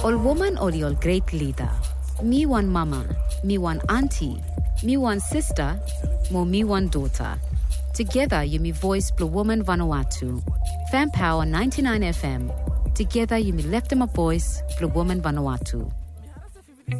All woman or your great leader. Me one mama, me one auntie, me one sister, mo me one daughter. Together you me voice Blue Woman Vanuatu. Fan Power 99 FM. Together you me left them a voice Blue Woman Vanuatu.